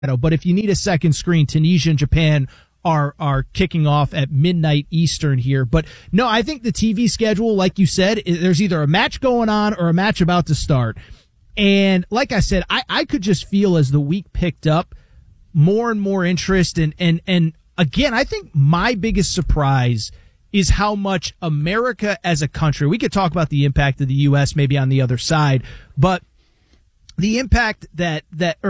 But if you need a second screen, Tunisia and Japan are kicking off at midnight Eastern here. But no, I think the TV schedule, like you said, there's either a match going on or a match about to start. And like I said, I could just feel as the week picked up more and more interest. And again, I think my biggest surprise is how much America as a country, we could talk about the impact of the U.S. maybe on the other side, but the impact the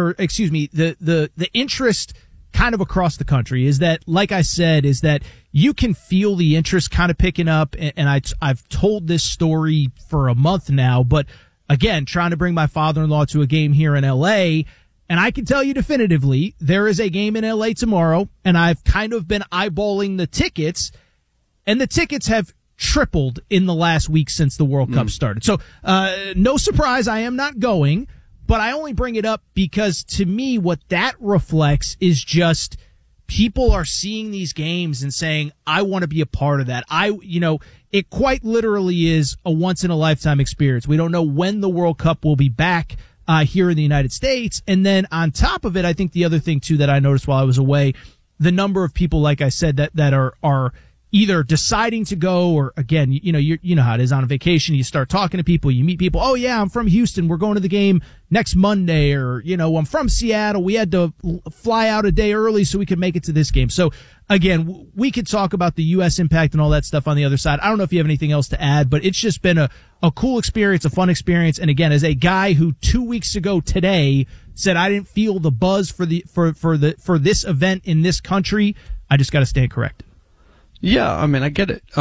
interest kind of across the country is that, like I said, is that you can feel the interest kind of picking up. And I've told this story for a month now, but again, trying to bring my father-in-law to a game here in L.A., and I can tell you definitively, there is a game in L.A. tomorrow, and I've kind of been eyeballing the tickets, and the tickets have tripled in the last week since the World Cup started. So, no surprise, I am not going, but I only bring it up because to me, what that reflects is just people are seeing these games and saying, I want to be a part of that. It quite literally is a once-in-a-lifetime experience. We don't know when the World Cup will be back here in the United States. And then on top of it, I think the other thing, too, that I noticed while I was away, the number of people, like I said, that are either deciding to go or, again, you know how it is on a vacation. You start talking to people, you meet people. Oh, yeah, I'm from Houston. We're going to the game next Monday. Or, I'm from Seattle. We had to fly out a day early so we could make it to this game. So, again, we could talk about the U.S. impact and all that stuff on the other side. I don't know if you have anything else to add, but it's just been a cool experience, a fun experience. And again, as a guy who 2 weeks ago today said I didn't feel the buzz for this event in this country, I just got to stand corrected. Yeah, I mean, I get it.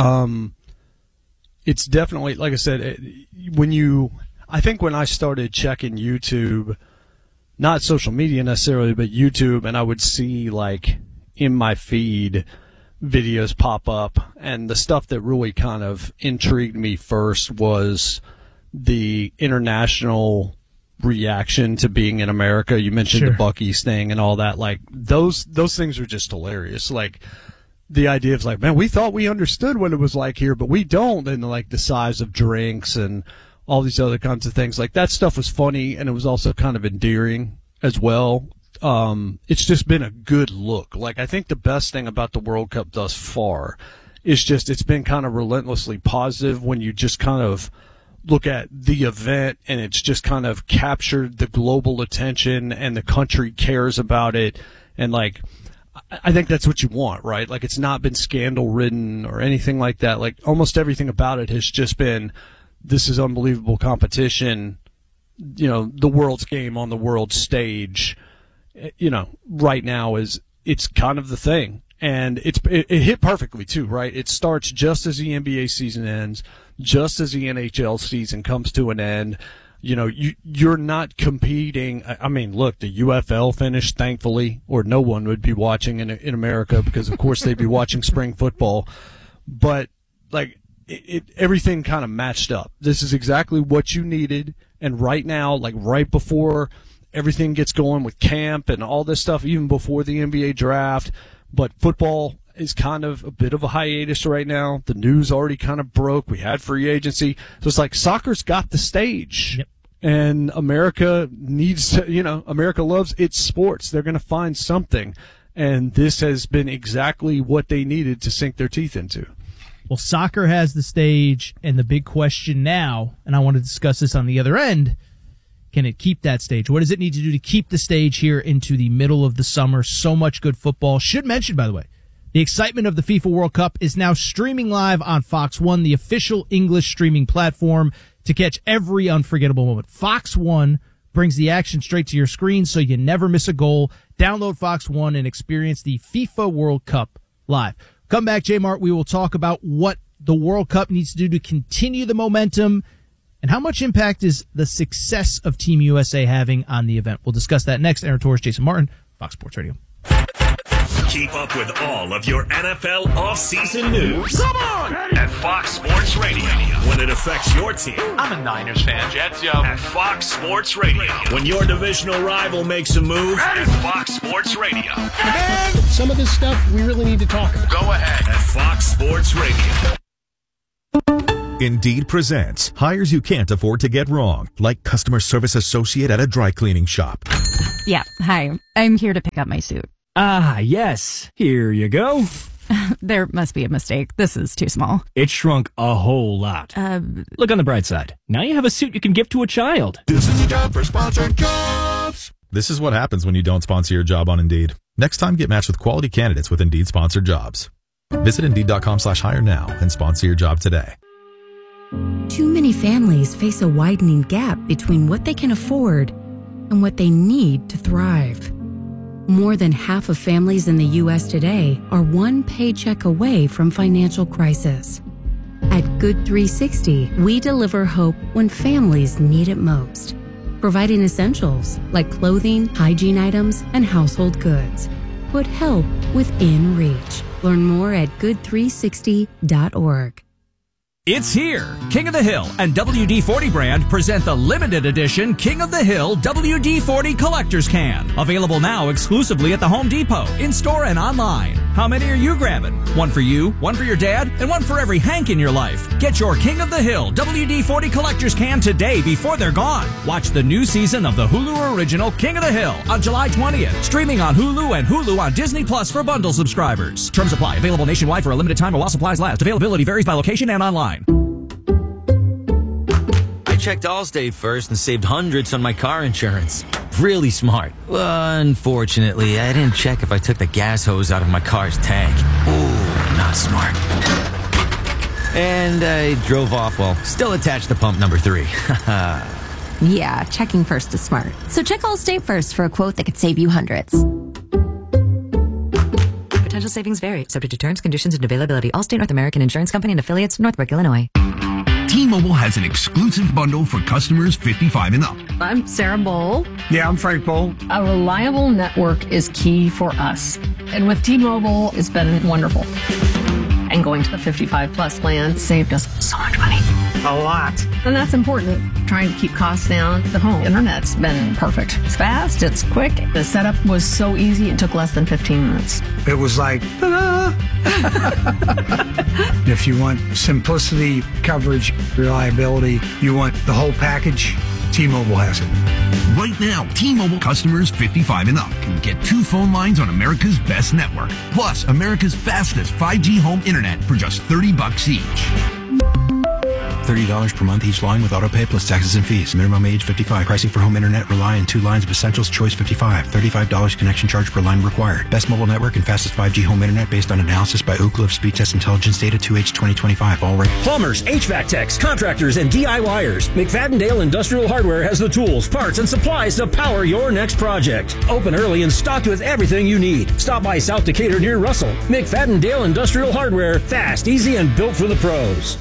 It's definitely, like I said, I think when I started checking YouTube, not social media necessarily, but YouTube, and I would see, like, in my feed, videos pop up, and the stuff that really kind of intrigued me first was the international reaction to being in America. You mentioned the Buc-ee's thing and all that. Like, those things are just hilarious. Like, the idea of like, man, we thought we understood what it was like here, but we don't. And like the size of drinks and all these other kinds of things. Like that stuff was funny, and it was also kind of endearing as well. It's just been a good look. Like I think the best thing about the World Cup thus far is just it's been kind of relentlessly positive when you just kind of look at the event, and it's just kind of captured the global attention, and the country cares about it. And like, I think that's what you want, right? Like, it's not been scandal-ridden or anything like that. Like, almost everything about it has just been, this is unbelievable competition, the world's game on the world stage, right now it's kind of the thing. And it hit perfectly, too, right? It starts just as the NBA season ends, just as the NHL season comes to an end. You're not competing. I mean, look, the UFL finished, thankfully, or no one would be watching in America because, of course, they'd be watching spring football. But, like, everything kind of matched up. This is exactly what you needed. And right now, like, right before everything gets going with camp and all this stuff, even before the NBA draft, but football is kind of a bit of a hiatus right now. The news already kind of broke. We had free agency. So it's like soccer's got the stage. Yep. And America needs to, America loves its sports. They're going to find something. And this has been exactly what they needed to sink their teeth into. Well, soccer has the stage, and the big question now, and I want to discuss this on the other end, can it keep that stage? What does it need to do to keep the stage here into the middle of the summer? So much good football. Should mention, by the way, the excitement of the FIFA World Cup is now streaming live on Fox One, the official English streaming platform, to catch every unforgettable moment. Fox One brings the action straight to your screen so you never miss a goal. Download Fox One and experience the FIFA World Cup live. Come back, J-Mart. We will talk about what the World Cup needs to do to continue the momentum and how much impact is the success of Team USA having on the event. We'll discuss that next. Aaron Torres, Jason Martin, Fox Sports Radio. Keep up with all of your NFL offseason news. Come on! At Fox Sports Radio. When it affects your team. I'm a Niners fan. Jets, yo. At Fox Sports Radio. When your divisional rival makes a move. At Fox Sports Radio. Man, some of this stuff we really need to talk about. Go ahead. At Fox Sports Radio. Indeed presents hires you can't afford to get wrong, like customer service associate at a dry cleaning shop. Yeah, hi. I'm here to pick up my suit. Ah, yes. Here you go. There must be a mistake. This is too small. It shrunk a whole lot. Look on the bright side. Now you have a suit you can give to a child. This is a job for sponsored jobs. This is what happens when you don't sponsor your job on Indeed. Next time, get matched with quality candidates with Indeed sponsored jobs. Visit Indeed.com/hire now and sponsor your job today. Too many families face a widening gap between what they can afford and what they need to thrive. More than half of families in the U.S. today are one paycheck away from financial crisis. At Good 360, we deliver hope when families need it most, providing essentials like clothing, hygiene items, and household goods. Put help within reach. Learn more at good360.org. It's here. King of the Hill and WD-40 brand present the limited edition King of the Hill WD-40 Collector's Can. Available now exclusively at the Home Depot, in-store and online. How many are you grabbing? One for you, one for your dad, and one for every Hank in your life. Get your King of the Hill WD-40 Collector's Can today before they're gone. Watch the new season of the Hulu original King of the Hill on July 20th. Streaming on Hulu and Hulu on Disney Plus for bundle subscribers. Terms apply. Available nationwide for a limited time or while supplies last. Availability varies by location and online. I checked Allstate first and saved hundreds on my car insurance. Really smart. Unfortunately, I didn't check if I took the gas hose out of my car's tank. Ooh, not smart. And I drove off while still attached to pump number 3. Yeah, checking first is smart. So check Allstate first for a quote that could save you hundreds. Potential savings vary, subject to terms, conditions, and availability. Allstate North American Insurance Company and affiliates, Northbrook, Illinois. T-Mobile has an exclusive bundle for customers 55 and up. I'm Sarah Bowl. Yeah, I'm Frank Bowl. A reliable network is key for us. And with T-Mobile, it's been wonderful. And going to the 55 plus plan saved us so much money. A lot. And that's important. Trying to keep costs down. The home internet's been perfect. It's fast, it's quick. The setup was so easy, it took less than 15 minutes. It was like, ta-da! If you want simplicity, coverage, reliability, you want the whole package, T-Mobile has it. Right now, T-Mobile customers 55 and up can get 2 phone lines on America's best network, plus America's fastest 5G home internet for just $30 each. $30 per month each line with autopay plus taxes and fees. Minimum age 55. Pricing for home internet rely on 2 lines of essentials. Choice 55. $35 connection charge per line required. Best mobile network and fastest 5G home internet based on analysis by Ookla of Speed Test Intelligence data 2H 2025. All right. Plumbers, HVAC techs, contractors, and DIYers. McFadden-Dale Industrial Hardware has the tools, parts, and supplies to power your next project. Open early and stocked with everything you need. Stop by South Decatur near Russell. McFadden-Dale Industrial Hardware. Fast, easy, and built for the pros.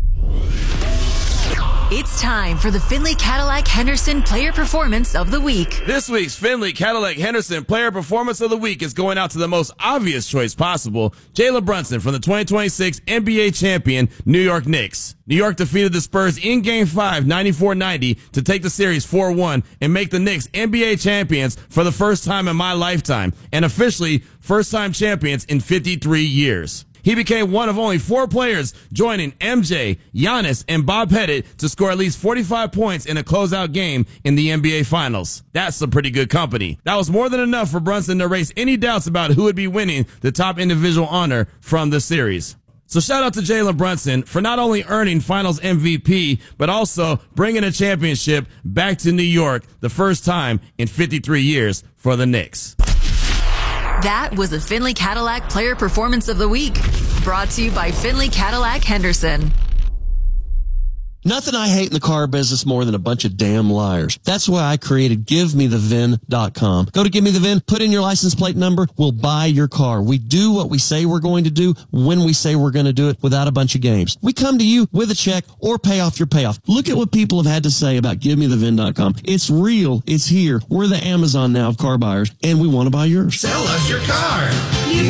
It's time for the Findlay Cadillac Henderson Player Performance of the Week. This week's Findlay Cadillac Henderson Player Performance of the Week is going out to the most obvious choice possible, Jalen Brunson from the 2026 NBA champion New York Knicks. New York defeated the Spurs in Game 5, 94-90, to take the series 4-1 and make the Knicks NBA champions for the first time in my lifetime, and officially first-time champions in 53 years. He became one of only 4 players joining MJ, Giannis, and Bob Pettit to score at least 45 points in a closeout game in the NBA Finals. That's some pretty good company. That was more than enough for Brunson to erase any doubts about who would be winning the top individual honor from the series. So shout out to Jalen Brunson for not only earning Finals MVP, but also bringing a championship back to New York the first time in 53 years for the Knicks. That was the Findlay Cadillac Player Performance of the Week, brought to you by Findlay Cadillac Henderson. Nothing I hate in the car business more than a bunch of damn liars. That's why I created GiveMeTheVIN.com. Go to GiveMeTheVIN, put in your license plate number, we'll buy your car. We do what we say we're going to do when we say we're going to do it without a bunch of games. We come to you with a check or pay off your payoff. Look at what people have had to say about GiveMeTheVIN.com. It's real. It's here. We're the Amazon now of car buyers, and we want to buy yours. Sell us your car.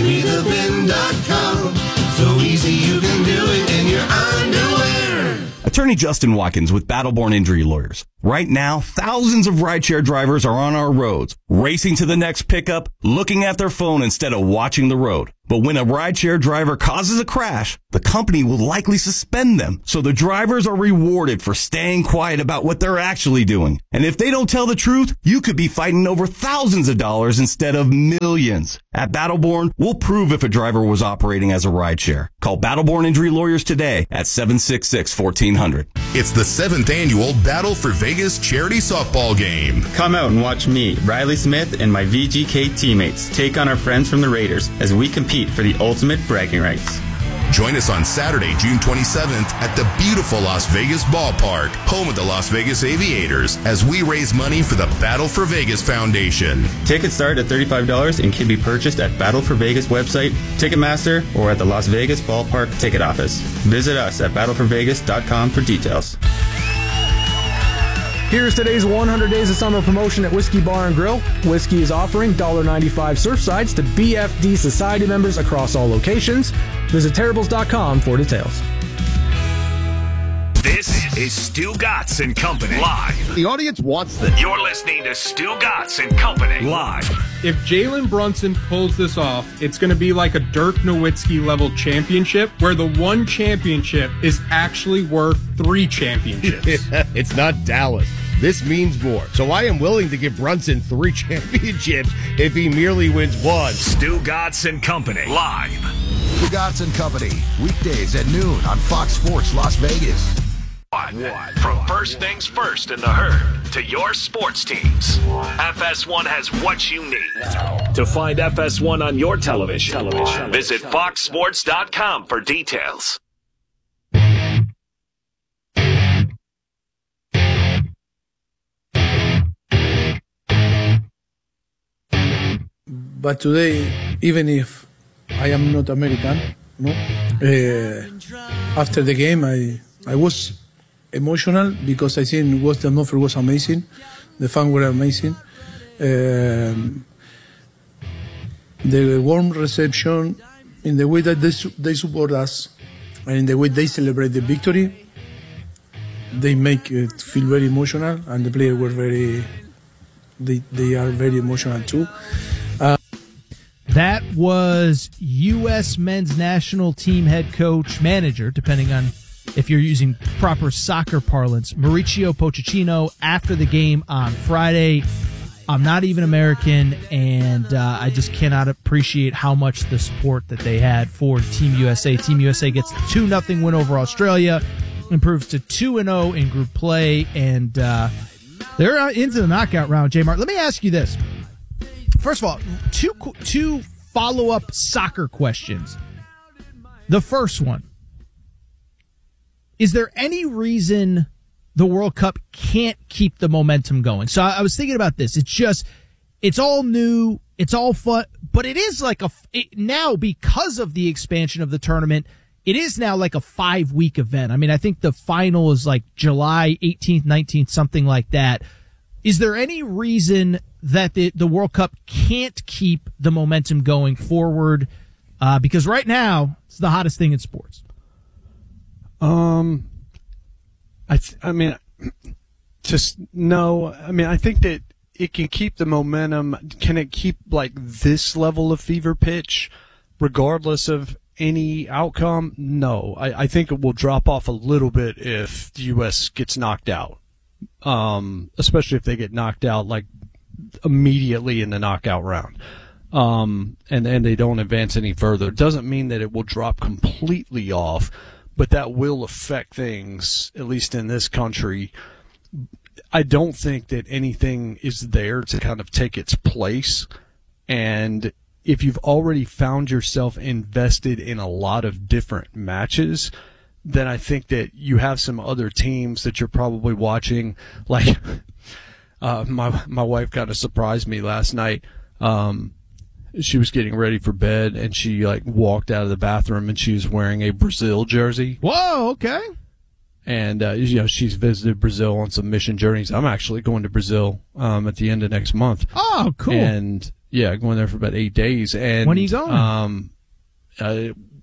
GiveMeTheVIN.com. So easy you can do it in your underwear. A Attorney Justin Watkins with Battleborn Injury Lawyers. Right now, thousands of rideshare drivers are on our roads, racing to the next pickup, looking at their phone instead of watching the road. But when a rideshare driver causes a crash, the company will likely suspend them. So the drivers are rewarded for staying quiet about what they're actually doing. And if they don't tell the truth, you could be fighting over thousands of dollars instead of millions. At Battleborn, we'll prove if a driver was operating as a rideshare. Call Battleborn Injury Lawyers today at 766-1400. It's the 7th annual Battle for Vegas charity softball game. Come out and watch me, Riley Smith, and my VGK teammates take on our friends from the Raiders as we compete for the ultimate bragging rights. Join us on Saturday, June 27th at the beautiful Las Vegas Ballpark, home of the Las Vegas Aviators, as we raise money for the Battle for Vegas Foundation. Tickets start at $35 and can be purchased at Battle for Vegas website, Ticketmaster, or at the Las Vegas Ballpark ticket office. Visit us at battleforvegas.com for details. Here's today's 100 Days of Summer promotion at Whiskey Bar and Grill. Whiskey is offering $1.95 surf sides to BFD Society members across all locations. Visit Terribles.com for details. This is Stu Gatz and Company live. The audience wants this. You're listening to Stu Gatz and Company live. If Jalen Brunson pulls this off, it's going to be like a Dirk Nowitzki level championship where the one championship is actually worth 3 championships. It's not Dallas. This means more. So I am willing to give Brunson 3 championships if he merely wins 1. Stu Gatz and Company live. Stu Gatz and Company, weekdays at noon on Fox Sports Las Vegas. From first things first in the herd to your sports teams, FS1 has what you need. To find FS1 on your television, visit foxsports.com for details. But today, even if I am not American, after the game, I was emotional because I think the atmosphere was amazing. The fans were amazing. The warm reception, in the way that they support us, and in the way they celebrate the victory, they make it feel very emotional, and the players were they are very emotional too. That was U.S. men's national team head coach, manager, depending on if you're using proper soccer parlance, Mauricio Pochettino, after the game on Friday. I'm not even American, and I just cannot appreciate how much the support that they had for Team USA. Team USA gets the 2-0 win over Australia, improves to 2-0 in group play, and they're into the knockout round, J-Mart. Let me ask you this. First of all, two follow-up soccer questions. The first one, is there any reason the World Cup can't keep the momentum going? So I was thinking about this. It's all new, it's all fun, but it is like now, because of the expansion of the tournament, it is now like a 5-week event. I mean, I think the final is like July 18th, 19th, something like that. Is there any reason that the World Cup can't keep the momentum going forward? Because right now, it's the hottest thing in sports. I mean, just no. I mean, I think that it can keep the momentum. Can it keep like this level of fever pitch, regardless of any outcome? No. I think it will drop off a little bit if the U.S. gets knocked out. Especially if they get knocked out like immediately in the knockout round. And they don't advance any further. It doesn't mean that it will drop completely off, but that will affect things, at least in this country. I don't think that anything is there to kind of take its place. And if you've already found yourself invested in a lot of different matches, then I think that you have some other teams that you're probably watching. Like, my wife kind of surprised me last night. She was getting ready for bed, and she like walked out of the bathroom, and she was wearing a Brazil jersey. Whoa, okay. And she's visited Brazil on some mission journeys. I'm actually going to Brazil at the end of next month. Oh, cool. And yeah, going there for about 8 days. And when are you going?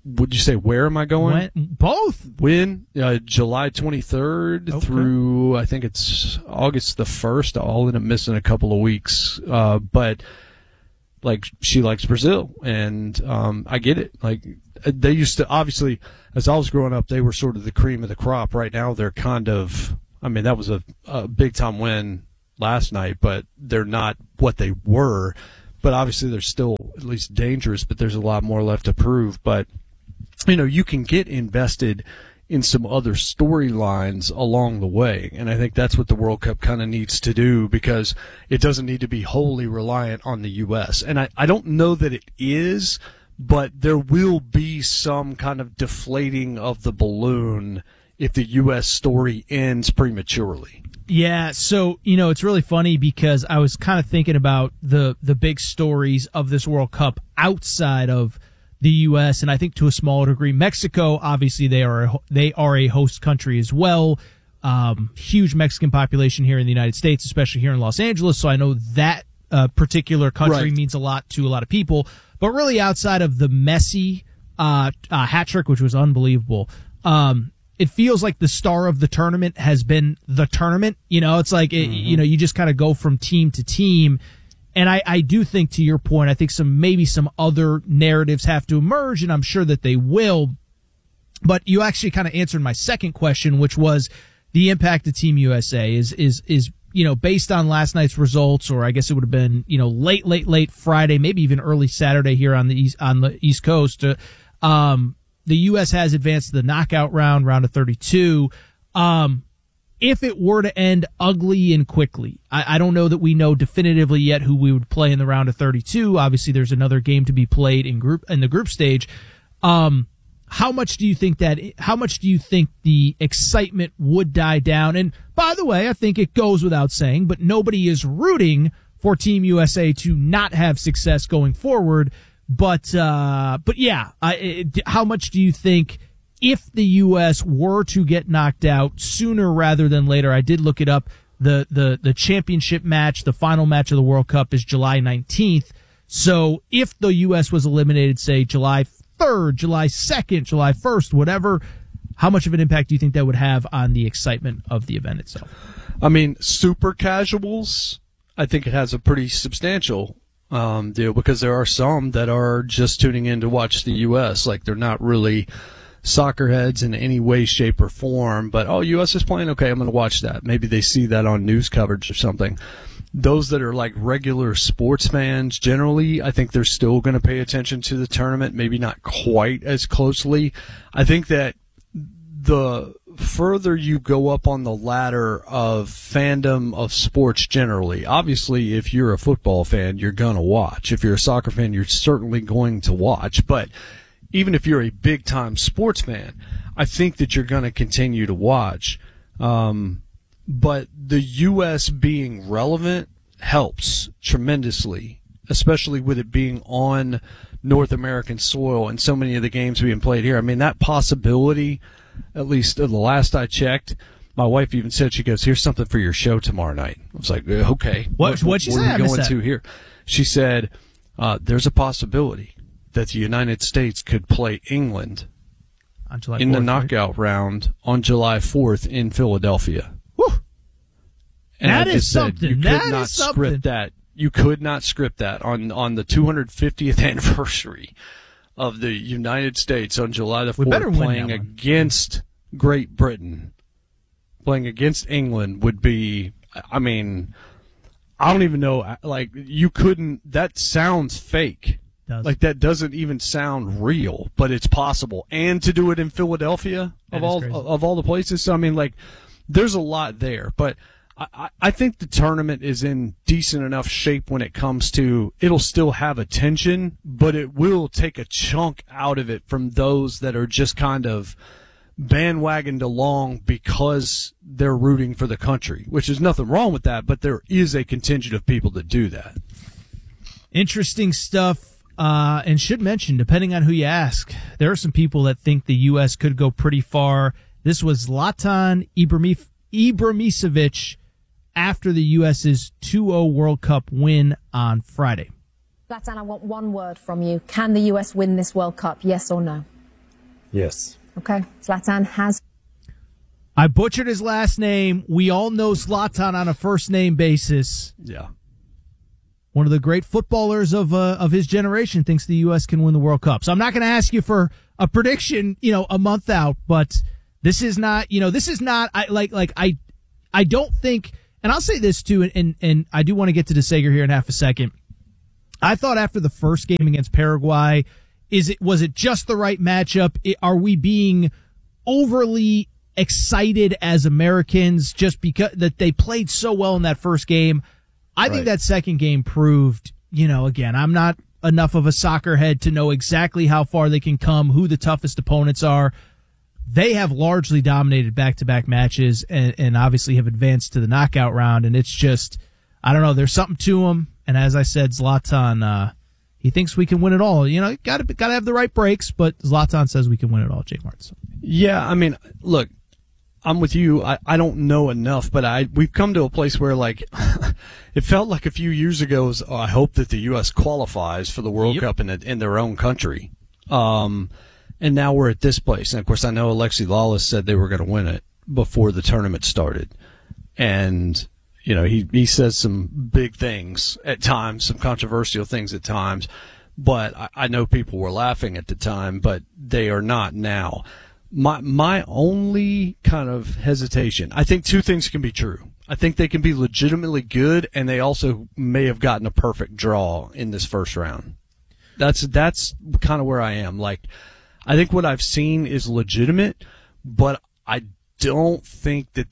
would you say where am I going? Both. When? July 23rd through, I think it's August the 1st. I'll end up missing a couple of weeks. But, like, she likes Brazil, and I get it. Like, they used to, obviously, as I was growing up, they were sort of the cream of the crop. Right now, they're kind of, I mean, that was a big-time win last night, but they're not what they were. But obviously, they're still at least dangerous, but there's a lot more left to prove. But, you know, you can get invested in some other storylines along the way. And I think that's what the World Cup kind of needs to do, because it doesn't need to be wholly reliant on the U.S. And I don't know that it is, but there will be some kind of deflating of the balloon if the U.S. story ends prematurely. Yeah, so, you know, it's really funny because I was kind of thinking about the big stories of this World Cup outside of the U.S., and I think to a smaller degree, Mexico, obviously they are a host country as well. Huge Mexican population here in the United States, especially here in Los Angeles, so I know that particular country means a lot to a lot of people. But really outside of the Messi hat trick, which was unbelievable, it feels like the star of the tournament has been the tournament. You know, it's like, you know, you just kind of go from team to team. And I do think, to your point, I think maybe some other narratives have to emerge, and I'm sure that they will. But you actually kind of answered my second question, which was the impact of Team USA is you know, based on last night's results, or I guess it would have been, you know, late Friday, maybe even early Saturday here on the East Coast. The U.S. has advanced to the knockout round of 32. If it were to end ugly and quickly, I don't know that we know definitively yet who we would play in the round of 32. Obviously, there's another game to be played in the group stage. How much do you think the excitement would die down? And by the way, I think it goes without saying, but nobody is rooting for Team USA to not have success going forward. But yeah, how much do you think, if the U.S. were to get knocked out sooner rather than later? I did look it up. The championship match, the final match of the World Cup, is July 19th. So if the U.S. was eliminated, say, July 3rd, July 2nd, July 1st, whatever, how much of an impact do you think that would have on the excitement of the event itself? I mean, super casuals, I think it has a pretty substantial deal, because there are some that are just tuning in to watch the U.S. Like, they're not really soccer heads in any way, shape, or form, but, oh, U.S. is playing, okay, I'm going to watch that. Maybe they see that on news coverage or something. Those that are like regular sports fans, generally, I think they're still going to pay attention to the tournament, maybe not quite as closely. I think that the further you go up on the ladder of fandom of sports generally, obviously, if you're a football fan, you're going to watch. If you're a soccer fan, you're certainly going to watch. But even if you're a big-time sports fan, I think that you're going to continue to watch. But the U.S. being relevant helps tremendously, especially with it being on North American soil and so many of the games being played here. I mean, that possibility, at least the last I checked, my wife even said, she goes, "Here's something for your show tomorrow night." I was like, okay. What'd she say? What are we going to here? She said, there's a possibility that the United States could play England on July 4th, in the knockout round on July 4th in Philadelphia. Woo! And that I is just said, something. you could That not is something. script that. You could not script that on the 250th anniversary of the United States on July the 4th, playing against Great Britain, playing against England would be, I mean, I don't even know, like, you couldn't, that sounds fake. Like, that doesn't even sound real, but it's possible. And to do it in Philadelphia, of all the places. So, I mean, like, there's a lot there. But I think the tournament is in decent enough shape when it comes to, it'll still have attention, but it will take a chunk out of it from those that are just kind of bandwagoned along because they're rooting for the country, which is nothing wrong with that, but there is a contingent of people that do that. Interesting stuff. And should mention, depending on who you ask, there are some people that think the U.S. could go pretty far. This was Zlatan Ibrahimovic after the U.S.'s 2-0 World Cup win on Friday. Zlatan, I want one word from you. Can the U.S. win this World Cup, yes or no? Yes. Okay. Zlatan has. I butchered his last name. We all know Zlatan on a first-name basis. Yeah. One of the great footballers of his generation thinks the U.S. can win the World Cup. So I'm not going to ask you for a prediction, a month out, but this is not, I don't think, and I'll say this too, and I do want to get to DeSager here in half a second. I thought after the first game against Paraguay, was it just the right matchup? Are we being overly excited as Americans just because that they played so well in that first game? I think that second game proved, again, I'm not enough of a soccer head to know exactly how far they can come, who the toughest opponents are. They have largely dominated back-to-back matches and obviously have advanced to the knockout round. And it's just, I don't know, there's something to them. And as I said, Zlatan, he thinks we can win it all. Got to have the right breaks, but Zlatan says we can win it all, Jay Martz. Yeah, I mean, look, I'm with you. I don't know enough, but we've come to a place where, it felt like a few years ago, I hope that the U.S. qualifies for the World Cup in their own country. And now we're at this place. And, of course, I know Alexi Lawless said they were going to win it before the tournament started. And, he says some big things at times, some controversial things at times. But I know people were laughing at the time, but they are not now. My only kind of hesitation, I think two things can be true. I think they can be legitimately good, and they also may have gotten a perfect draw in this first round. That's kind of where I am. I think what I've seen is legitimate, but I don't think that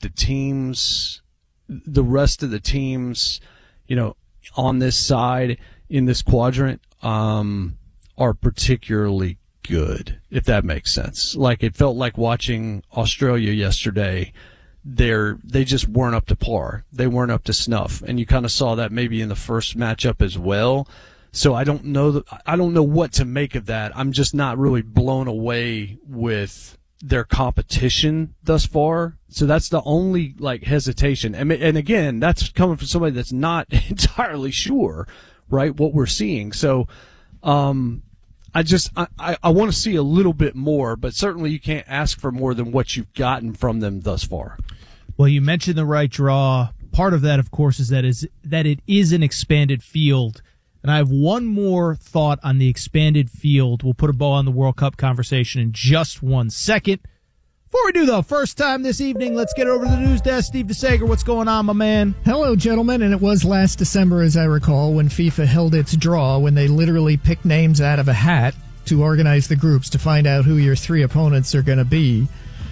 the rest of the teams, on this side, in this quadrant, are particularly good, if that makes sense. It felt like watching Australia yesterday. They just weren't up to par. They weren't up to snuff, and you kind of saw that maybe in the first matchup as well. So I don't know what to make of that. I'm just not really blown away with their competition thus far. So that's the only hesitation. And again, that's coming from somebody that's not entirely sure, right, what we're seeing. So I want to see a little bit more, but certainly you can't ask for more than what you've gotten from them thus far. Well, you mentioned the right draw. Part of that, of course, is that it is an expanded field. And I have one more thought on the expanded field. We'll put a bow on the World Cup conversation in just 1 second. Before we do, though, first time this evening, let's get over to the news desk. Steve DeSager, what's going on, my man? Hello, gentlemen. And it was last December, as I recall, when FIFA held its draw, when they literally picked names out of a hat to organize the groups to find out who your three opponents are going to be.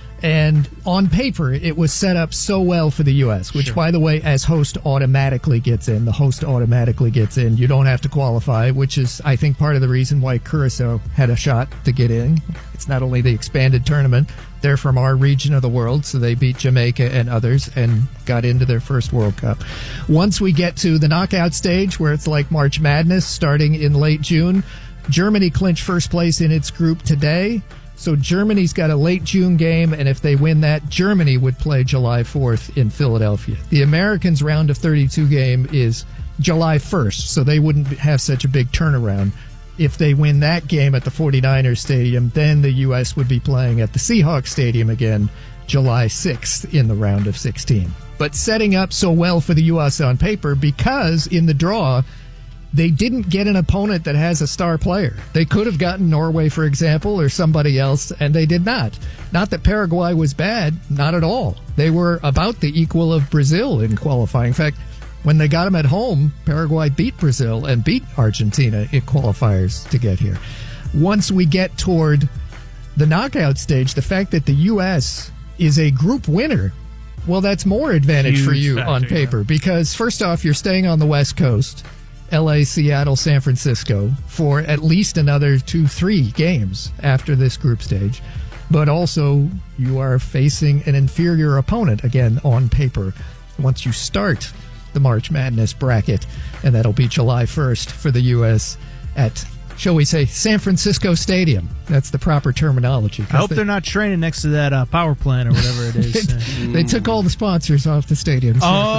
And on paper, it was set up so well for the U.S., which, by the way, as host automatically gets in. The host automatically gets in. You don't have to qualify, which is, I think, part of the reason why Curaçao had a shot to get in. It's not only the expanded tournament. They're from our region of the world, so they beat Jamaica and others and got into their first World Cup. Once we get to the knockout stage, where it's like March Madness starting in late June, Germany clinched first place in its group today. So Germany's got a late June game, and if they win that, Germany would play July 4th in Philadelphia. The Americans' round of 32 game is July 1st, so they wouldn't have such a big turnaround. If they win that game at the 49ers Stadium, then the U.S. would be playing at the Seahawks Stadium again July 6th in the round of 16. But setting up so well for the U.S. on paper because in the draw, they didn't get an opponent that has a star player. They could have gotten Norway, for example, or somebody else, and they did not. Not that Paraguay was bad, not at all. They were about the equal of Brazil in qualifying. In fact, when they got them at home, Paraguay beat Brazil and beat Argentina in qualifiers to get here. Once we get toward the knockout stage, the fact that the U.S. is a group winner, well, that's more advantage for you on paper because, first off, you're staying on the West Coast. LA, Seattle, San Francisco for at least another 2-3 games after this group stage. But also, you are facing an inferior opponent, again, on paper, once you start the March Madness bracket, and that'll be July 1st for the U.S. at shall we say, San Francisco Stadium. That's the proper terminology. I hope they're not training next to that power plant or whatever it is. They took all the sponsors off the stadium.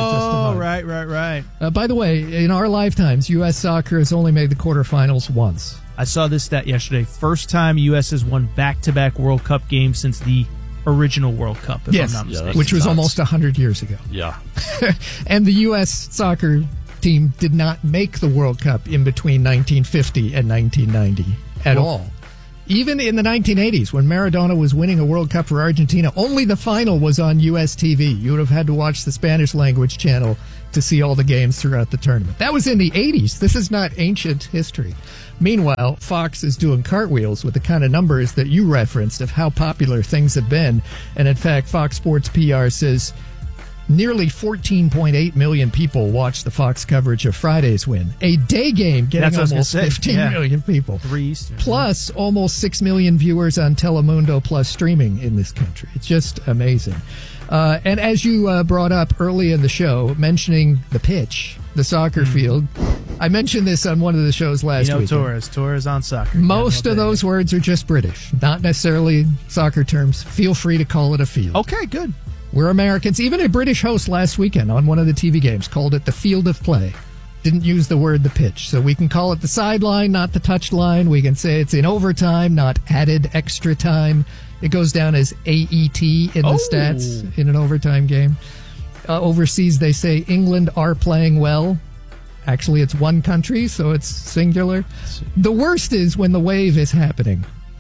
Right. By the way, in our lifetimes, U.S. soccer has only made the quarterfinals once. I saw this stat yesterday. First time U.S. has won back-to-back World Cup games since the original World Cup, if I'm not mistaken. Which was almost 100 years ago. Yeah. And the U.S. soccer team did not make the World Cup in between 1950 and 1990 at all. Even in the 1980s, when Maradona was winning a World Cup for Argentina, only the final was on U.S. TV. You would have had to watch the Spanish language channel to see all the games throughout the tournament. That was in the 80s. This is not ancient history. Meanwhile, Fox is doing cartwheels with the kind of numbers that you referenced of how popular things have been. And in fact, Fox Sports PR says nearly 14.8 million people watched the Fox coverage of Friday's win. A day game getting almost 15 million people. 3 Eastern. Plus almost 6 million viewers on Telemundo plus streaming in this country. It's just amazing. And as you brought up early in the show, mentioning the pitch, the soccer field, I mentioned this on one of the shows last week. Torres on soccer. Most of those words are just British, not necessarily soccer terms. Feel free to call it a field. Okay, good. We're Americans. Even a British host last weekend on one of the TV games called it the field of play. Didn't use the word the pitch. So we can call it the sideline, not the touchline. We can say it's in overtime, not added extra time. It goes down as AET in the stats in an overtime game. Overseas, they say England are playing well. Actually, it's one country, so it's singular. The worst is when the wave is happening.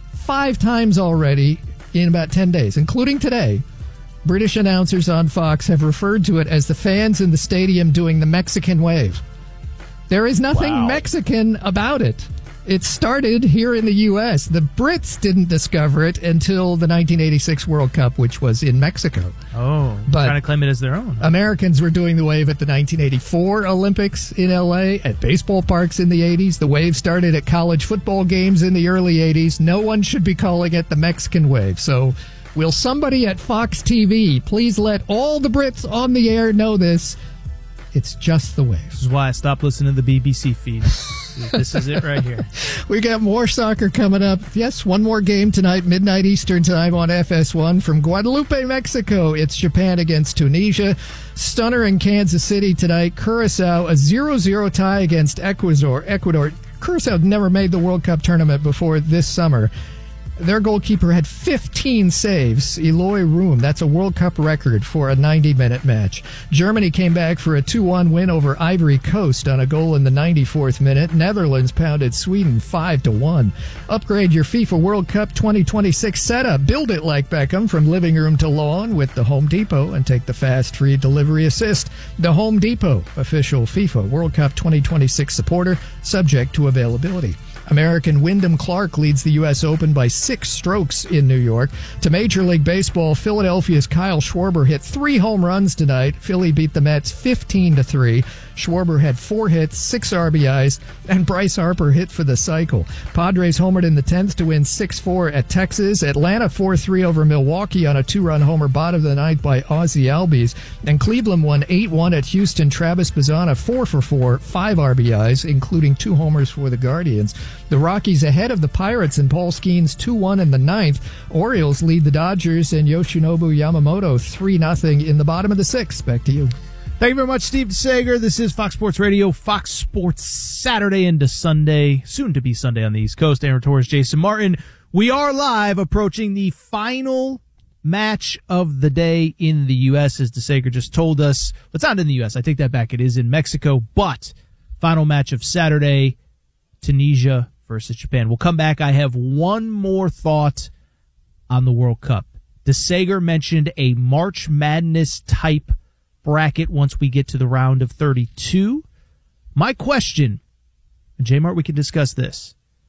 5 times already in about 10 days, including today. British announcers on Fox have referred to it as the fans in the stadium doing the Mexican wave. There is nothing Mexican about it. It started here in the U.S. The Brits didn't discover it until the 1986 World Cup, which was in Mexico. Oh, but trying to claim it as their own. Americans were doing the wave at the 1984 Olympics in L.A., at baseball parks in the 80s. The wave started at college football games in the early 80s. No one should be calling it the Mexican wave. So will somebody at Fox TV please let all the Brits on the air know this? It's just the wave. This is why I stopped listening to the BBC feed. This is it right here. We got more soccer coming up. Yes, one more game tonight, midnight Eastern time on FS1 from Guadalupe, Mexico. It's Japan against Tunisia. Stunner in Kansas City tonight. Curacao, a 0-0 tie against Ecuador. Curacao never made the World Cup tournament before this summer. Their goalkeeper had 15 saves. Eloy Room, that's a World Cup record for a 90-minute match. Germany came back for a 2-1 win over Ivory Coast on a goal in the 94th minute. Netherlands pounded Sweden 5-1. Upgrade your FIFA World Cup 2026 setup. Build it like Beckham from living room to lawn with the Home Depot and take the fast free delivery assist. The Home Depot, official FIFA World Cup 2026 supporter, subject to availability. American Wyndham Clark leads the U.S. Open by 6 strokes in New York. To Major League Baseball, Philadelphia's Kyle Schwarber hit 3 home runs tonight. Philly beat the Mets 15-3. Schwarber had 4 hits, 6 RBIs, and Bryce Harper hit for the cycle. Padres homered in the 10th to win 6-4 at Texas. Atlanta 4-3 over Milwaukee on a 2-run homer bottom of the ninth by Ozzie Albies. And Cleveland won 8-1 at Houston. Travis Bazzana 4-for-4, 5 RBIs, including 2 homers for the Guardians. The Rockies ahead of the Pirates and Paul Skeens 2-1 in the 9th. Orioles lead the Dodgers and Yoshinobu Yamamoto 3-0 in the bottom of the 6th. Back to you. Thank you very much, Steve DeSager. This is Fox Sports Radio, Fox Sports Saturday into Sunday, soon to be Sunday on the East Coast. Aaron Torres, Jason Martin. We are live approaching the final match of the day in the U.S., as DeSager just told us. It's not in the U.S. I take that back. It is in Mexico, but final match of Saturday, Tunisia versus Japan. We'll come back. I have one more thought on the World Cup. DeSager mentioned a March Madness type bracket once we get to the round of 32. My question, and J-Mart, we can discuss this.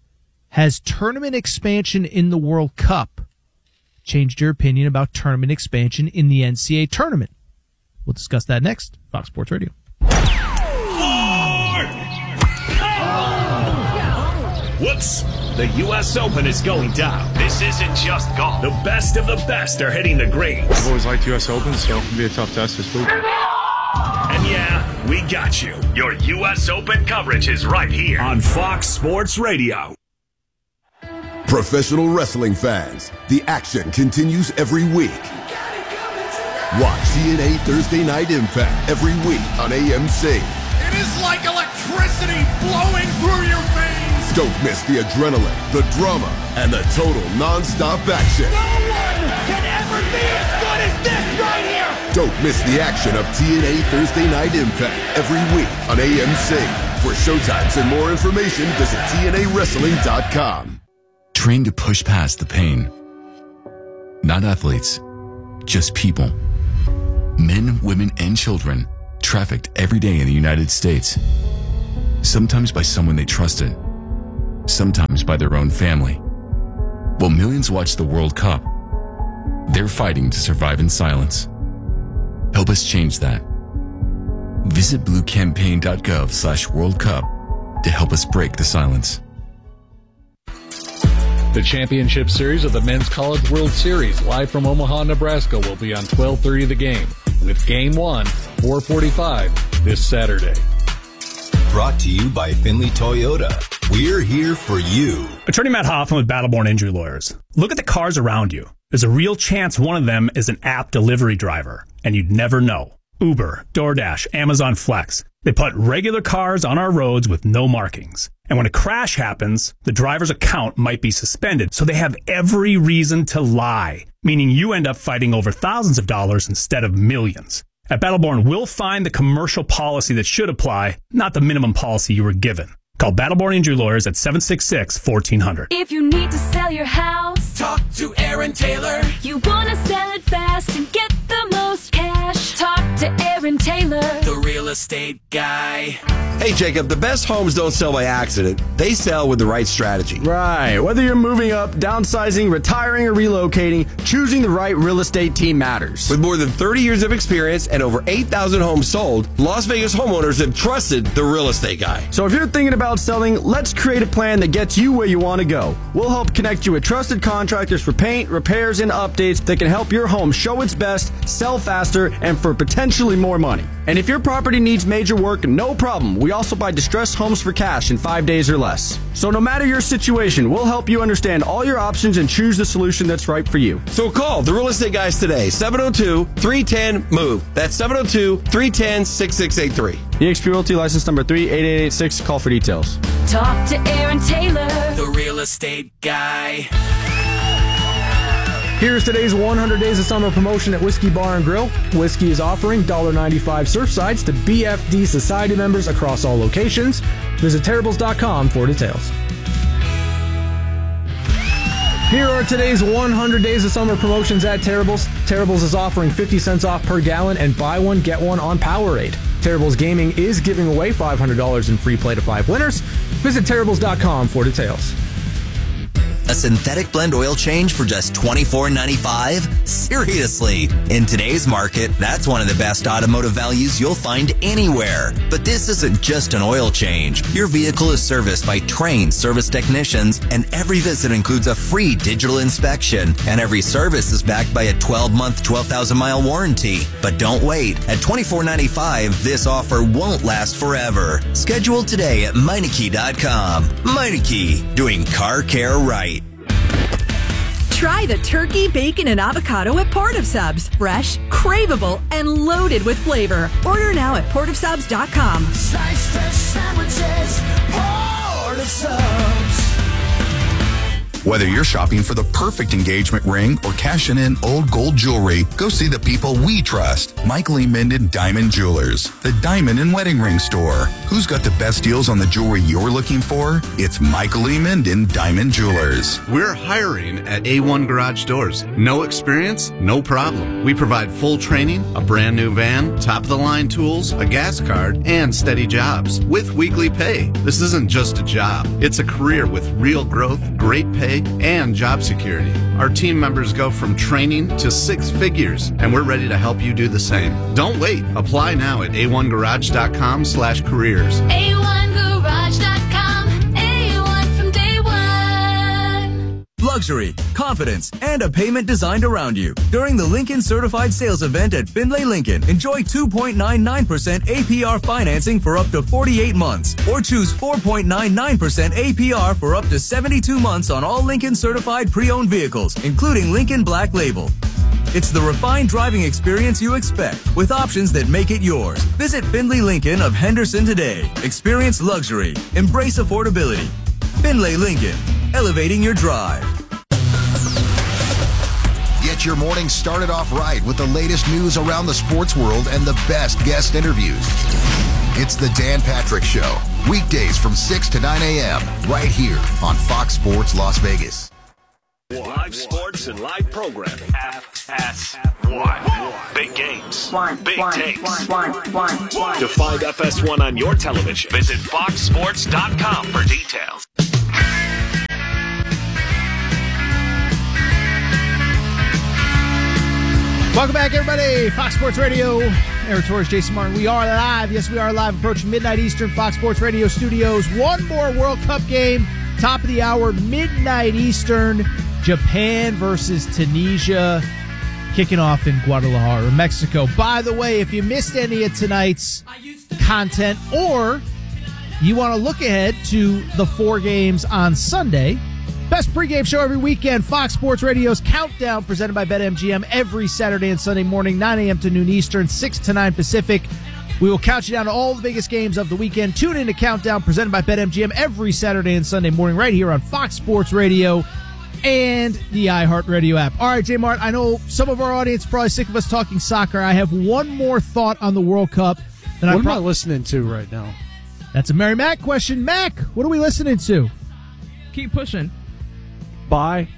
Has tournament expansion in the World Cup changed your opinion about tournament expansion in the NCAA tournament? We'll discuss that next. Fox Sports Radio. Whoops! The U.S. Open is going down. This isn't just golf. The best of the best are hitting the greens. I've always liked U.S. Open, so it'll be a tough test this week. And yeah, we got you. Your U.S. Open coverage is right here on Fox Sports Radio. Professional wrestling fans, the action continues every week. Watch TNA Thursday Night Impact every week on AMC. It is like electricity flowing through your veins. Don't miss the adrenaline, the drama, and the total non-stop action. No one can ever be as good as this right here. Don't miss the action of TNA Thursday Night Impact every week on AMC. For showtimes and more information, visit TNAWrestling.com. Train to push past the pain. Not athletes, just people. Men, women, and children trafficked every day in the United States. Sometimes by someone they trusted, sometimes by their own family. While millions watch the World Cup, they're fighting to survive in silence. Help us change that. Visit bluecampaign.gov/World Cup to help us break the silence. The championship series of the Men's College World Series, live from Omaha, Nebraska, will be on 12:30 The Game, with Game 1, 4:45 this Saturday. Brought to you by Finley Toyota. We're here for you. Attorney Matt Hoffman with Battleborn Injury Lawyers. Look at the cars around you. There's a real chance one of them is an app delivery driver, and you'd never know. Uber, DoorDash, Amazon Flex. They put regular cars on our roads with no markings. And when a crash happens, the driver's account might be suspended, so they have every reason to lie, meaning you end up fighting over thousands of dollars instead of millions. At Battleborn, we'll find the commercial policy that should apply, not the minimum policy you were given. Call Battleborn Injury Lawyers at 766-1400. If you need to sell your house, talk to Aaron Taylor. You want to sell it fast and get the most cash, talk to Aaron Taylor, the real estate guy. Hey, Jacob, the best homes don't sell by accident. They sell with the right strategy. Right. Whether you're moving up, downsizing, retiring, or relocating, choosing the right real estate team matters. With more than 30 years of experience and over 8,000 homes sold, Las Vegas homeowners have trusted the real estate guy. So if you're thinking about selling, let's create a plan that gets you where you want to go. We'll help connect you with trusted contractors for paint, repairs, and updates that can help your home show its best, sell faster, and for potentially more money. And if your property needs major work, no problem. We also buy distressed homes for cash in 5 days or less. So no matter your situation, we'll help you understand all your options and choose the solution that's right for you. So call the real estate guys today, 702-310-MOVE. That's 702-310-6683. eXp Realty license number 38886. Call for details. talk to Aaron Taylor, the real estate guy. Here's today's 100 Days of Summer promotion at Whiskey Bar and Grill. Whiskey is offering $1.95 surf sides to BFD Society members across all locations. Visit Terribles.com for details. Here are today's 100 Days of Summer promotions at Terribles. Terribles is offering 50 cents off per gallon and buy one, get one on Powerade. Terribles Gaming is giving away $500 in free play to 5 winners. Visit Terribles.com for details. A synthetic blend oil change for just $24.95? Seriously, in today's market, that's one of the best automotive values you'll find anywhere. But this isn't just an oil change. Your vehicle is serviced by trained service technicians, and every visit includes a free digital inspection, and every service is backed by a 12-month, 12,000-mile warranty. But don't wait. At $24.95, this offer won't last forever. Schedule today at Meineke.com. Meineke, doing car care right. Try the turkey, bacon, and avocado at Port of Subs. Fresh, craveable, and loaded with flavor. Order now at portofsubs.com. Slice fresh sandwiches, Port of Subs. Whether you're shopping for the perfect engagement ring or cashing in old gold jewelry, go see the people we trust. Michael E. Minden Diamond Jewelers, the diamond and wedding ring store. Who's got the best deals on the jewelry you're looking for? It's Michael E. Minden Diamond Jewelers. We're hiring at A1 Garage Doors. No experience? No problem. We provide full training, a brand new van, top-of-the-line tools, a gas card, and steady jobs with weekly pay. This isn't just a job. It's a career with real growth, great pay, and job security. Our team members go from training to 6 figures, and we're ready to help you do the same. Don't wait. Apply now at a1garage.com/careers. A1garage.com, A1 from day one. luxury, confidence, and a payment designed around you. During the Lincoln Certified Sales Event at Findlay Lincoln, enjoy 2.99% APR financing for up to 48 months, or choose 4.99% APR for up to 72 months on all Lincoln Certified pre-owned vehicles, including Lincoln Black Label. It's the refined driving experience you expect, with options that make it yours. Visit Findlay Lincoln of Henderson today. Experience luxury. Embrace affordability. Findlay Lincoln, elevating your drive. Get your morning started off right with the latest news around the sports world and the best guest interviews. It's the Dan Patrick Show, weekdays from 6 to 9 a.m., right here on Fox Sports Las Vegas. Live sports and live programming. FS1. Big games. Big takes. To find FS1 on your television, visit foxsports.com for details. Welcome back, everybody. Fox Sports Radio. Eric Torres, Jason Martin. We are live. Yes, we are live, approaching midnight Eastern, Fox Sports Radio studios. One more World Cup game. Top of the hour, midnight Eastern. Japan versus Tunisia, kicking off in Guadalajara, Mexico. By the way, if you missed any of tonight's content, or you want to look ahead to the 4 games on Sunday, best pregame show every weekend, Fox Sports Radio's Countdown, presented by BetMGM, every Saturday and Sunday morning, 9 a.m. to noon Eastern, 6 to 9 Pacific. We will count you down to all the biggest games of the weekend. Tune in to Countdown, presented by BetMGM, every Saturday and Sunday morning, right here on Fox Sports Radio and the iHeartRadio app. All right, J. Mart, I know some of our audience is probably sick of us talking soccer. I have one more thought on the World Cup. What am I listening to right now? That's a Mary Mac question. Mac, what are we listening to? Keep Pushing. By?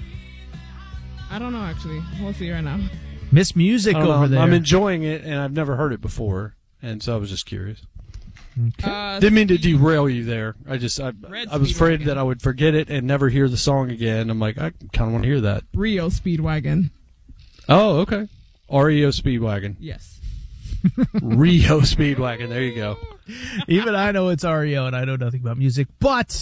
I don't know, actually. We'll see right now. Miss Music over there. I'm enjoying it, and I've never heard it before, and so I was just curious. Okay. Didn't mean to derail you there. I was afraid that I would forget it and never hear the song again. I'm like, I kind of want to hear that. Rio Speedwagon. Oh, okay. REO Speedwagon. Yes. Rio Speedwagon. There you go. Even I know it's REO, and I know nothing about music, but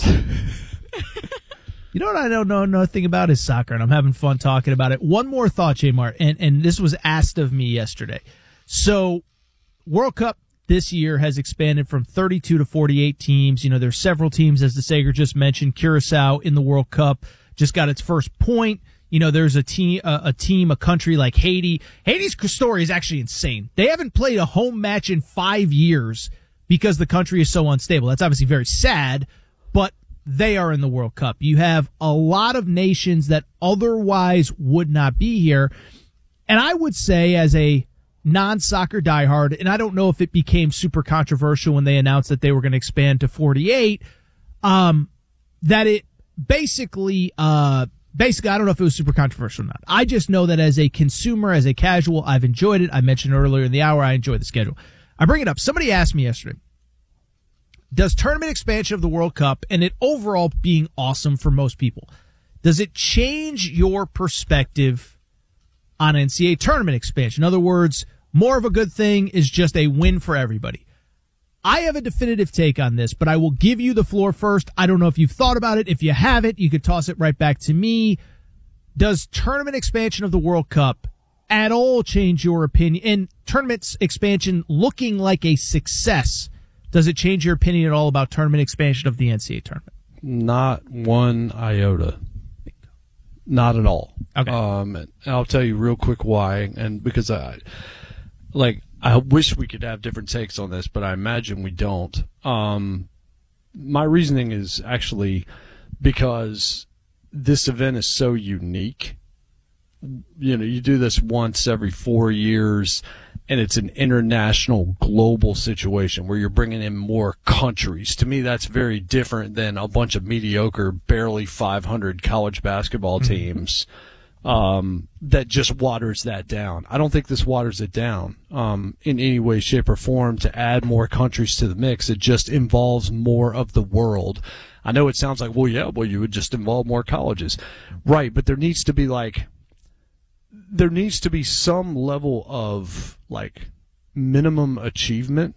you know what I don't know nothing about is soccer, and I'm having fun talking about it. One more thought, J. Mart, and this was asked of me yesterday. So, World Cup this year has expanded from 32 to 48 teams. You know, there's several teams, as the Sager just mentioned. Curacao in the World Cup just got its first point. You know, there's a country like Haiti. Haiti's story is actually insane. They haven't played a home match in 5 years because the country is so unstable. That's obviously very sad, but they are in the World Cup. You have a lot of nations that otherwise would not be here. And I would say, as a non-soccer diehard, and I don't know if it became super controversial when they announced that they were going to expand to 48, that it basically, I don't know if it was super controversial or not. I just know that as a consumer, as a casual, I've enjoyed it. I mentioned earlier in the hour, I enjoy the schedule. I bring it up. Somebody asked me yesterday, does tournament expansion of the World Cup, and it overall being awesome for most people, does it change your perspective on NCAA tournament expansion? In other words, more of a good thing is just a win for everybody. I have a definitive take on this, but I will give you the floor first. I don't know if you've thought about it. If you haven't, you could toss it right back to me. Does tournament expansion of the World Cup at all change your opinion? And tournament expansion looking like a success, does it change your opinion at all about tournament expansion of the NCAA tournament? Not one iota. Not at all. Okay. And I'll tell you real quick why, and because I wish we could have different takes on this, but I imagine we don't. My reasoning is actually because this event is so unique. You know, you do this once every 4 years, and it's an international, global situation where you're bringing in more countries. To me, that's very different than a bunch of mediocre, barely 500 college basketball teams that just waters that down. I don't think this waters it down in any way, shape, or form to add more countries to the mix. It just involves more of the world. I know it sounds like, you would just involve more colleges. Right, but there needs to be some level of minimum achievement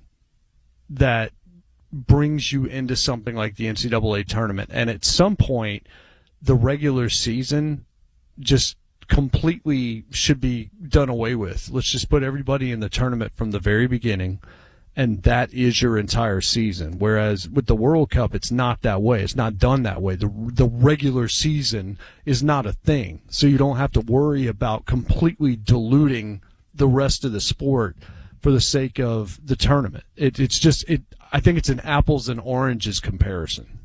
that brings you into something like the NCAA tournament. And at some point, the regular season just completely should be done away with. Let's just put everybody in the tournament from the very beginning, and that is your entire season. Whereas with the World Cup, it's not that way. It's not done that way. The regular season is not a thing, so you don't have to worry about completely diluting the rest of the sport for the sake of the tournament. I think it's an apples and oranges comparison.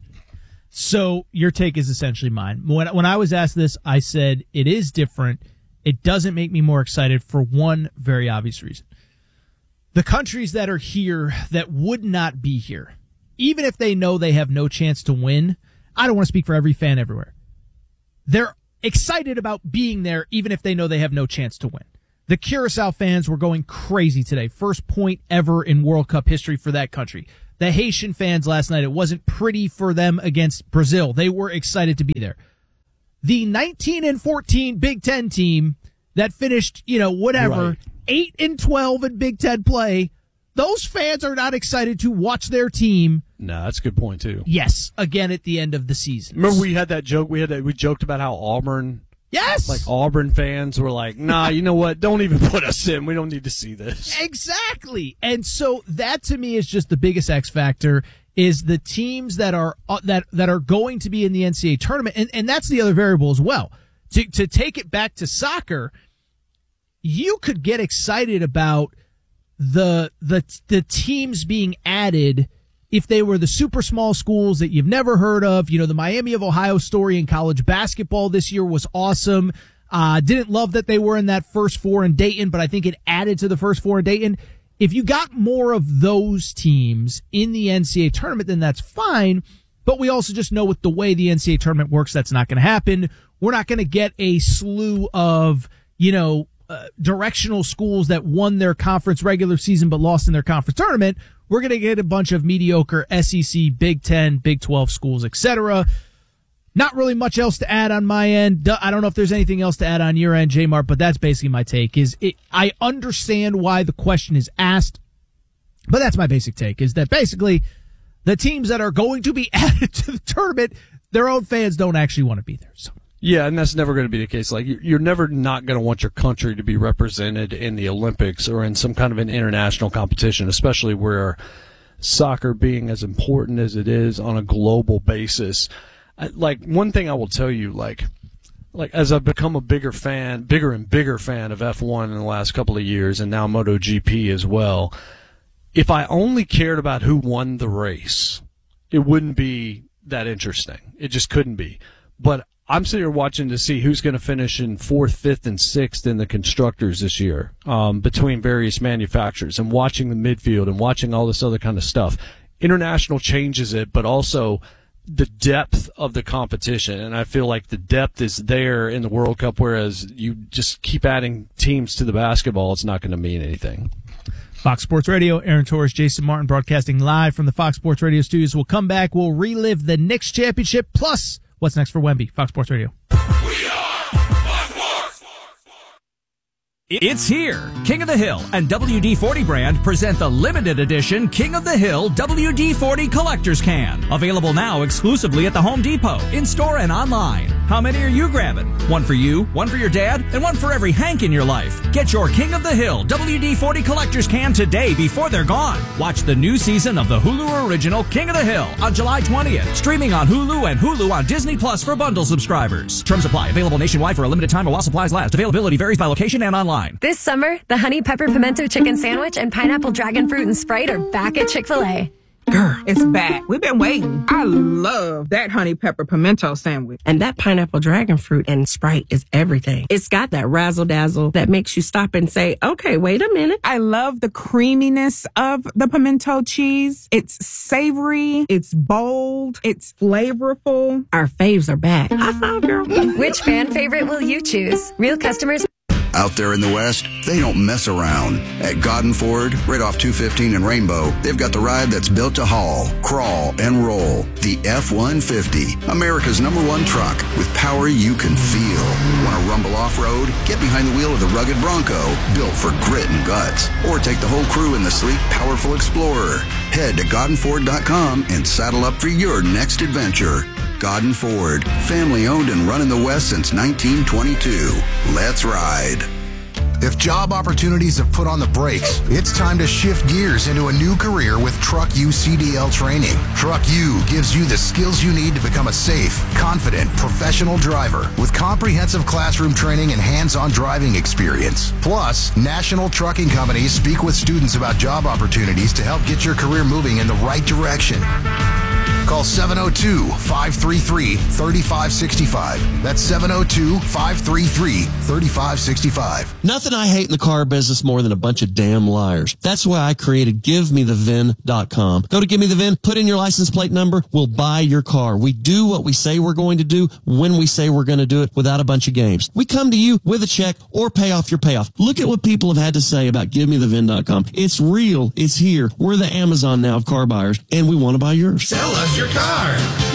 So your take is essentially mine. When I was asked this, I said it is different. It doesn't make me more excited for one very obvious reason. The countries that are here that would not be here, even if they know they have no chance to win, I don't want to speak for every fan everywhere. They're excited about being there even if they know they have no chance to win. The Curacao fans were going crazy today. First point ever in World Cup history for that country. The Haitian fans last night, it wasn't pretty for them against Brazil. They were excited to be there. The 19-14 Big Ten team that finished, right. 8-12 in Big Ten play, those fans are not excited to watch their team. No, that's a good point too. Yes, again at the end of the season. Remember we had that joke. We joked about how Auburn. Yes! Like Auburn fans were like, nah, you know what? Don't even put us in. We don't need to see this. Exactly. And so that to me is just the biggest X factor is the teams that are going to be in the NCAA tournament. And that's the other variable as well. To take it back to soccer, you could get excited about the teams being added if they were the super small schools that you've never heard of. The Miami of Ohio story in college basketball this year was awesome. Didn't love that they were in that first four in Dayton, but I think it added to the first four in Dayton. If you got more of those teams in the NCAA tournament, then that's fine. But we also just know with the way the NCAA tournament works, that's not going to happen. We're not going to get a slew of, directional schools that won their conference regular season but lost in their conference tournament. We're going to get a bunch of mediocre SEC, Big 10, Big 12 schools, etc. Not really much else to add on my end. I don't know if there's anything else to add on your end, J-Mart, but that's basically my take. I understand why the question is asked, but that's my basic take, is that basically the teams that are going to be added to the tournament, their own fans don't actually want to be there. So. Yeah, and that's never going to be the case. Like, you're never not going to want your country to be represented in the Olympics or in some kind of an international competition, especially where soccer being as important as it is on a global basis. Like, one thing I will tell you, like as I've become a bigger and bigger fan of F1 in the last couple of years, and now MotoGP as well, if I only cared about who won the race, it wouldn't be that interesting. It just couldn't be. But I'm sitting here watching to see who's going to finish in 4th, 5th, and 6th in the constructors this year, between various manufacturers, and watching the midfield and watching all this other kind of stuff. International changes it, but also the depth of the competition. And I feel like the depth is there in the World Cup, whereas you just keep adding teams to the basketball, it's not going to mean anything. Fox Sports Radio, Aaron Torres, Jason Martin broadcasting live from the Fox Sports Radio studios. We'll come back. We'll relive the Knicks championship, plus what's next for Wemby. Fox Sports Radio. It's here. King of the Hill and WD-40 brand present the limited edition King of the Hill WD-40 Collector's Can. Available now exclusively at the Home Depot, in-store and online. How many are you grabbing? One for you, one for your dad, and one for every Hank in your life. Get your King of the Hill WD-40 Collector's Can today before they're gone. Watch the new season of the Hulu original King of the Hill on July 20th. Streaming on Hulu and Hulu on Disney Plus for bundle subscribers. Terms apply. Available nationwide for a limited time while supplies last. Availability varies by location and online. This summer, the Honey Pepper Pimento Chicken Sandwich and Pineapple Dragon Fruit and Sprite are back at Chick-fil-A. Girl, it's back. We've been waiting. I love that Honey Pepper Pimento Sandwich. And that Pineapple Dragon Fruit and Sprite is everything. It's got that razzle-dazzle that makes you stop and say, okay, wait a minute. I love the creaminess of the pimento cheese. It's savory. It's bold. It's flavorful. Our faves are back. High five, girl. Which fan favorite will you choose? Real customers... Out there in the West, they don't mess around. At Godden Ford, right off 215 and Rainbow, they've got the ride that's built to haul, crawl, and roll. The F-150, America's #1 truck with power you can feel. Want to rumble off-road? Get behind the wheel of the rugged Bronco, built for grit and guts. Or take the whole crew in the sleek, powerful Explorer. Head to GoddenFord.com and saddle up for your next adventure. Godden Ford. Family owned and run in the West since 1922. Let's ride. If job opportunities have put on the brakes, it's time to shift gears into a new career with Truck U CDL training. Truck U gives you the skills you need to become a safe, confident, professional driver with comprehensive classroom training and hands-on driving experience. Plus, national trucking companies speak with students about job opportunities to help get your career moving in the right direction. Call 702-533-3565. That's 702-533-3565. Nothing I hate in the car business more than a bunch of damn liars. That's why I created GiveMeTheVIN.com. Go to Give Me the VIN, put in your license plate number, we'll buy your car. We do what we say we're going to do when we say we're going to do it without a bunch of games. We come to you with a check or pay off your payoff. Look at what people have had to say about GiveMeTheVIN.com. It's real. It's here. We're the Amazon now of car buyers, and we want to buy yours. Sell us your car.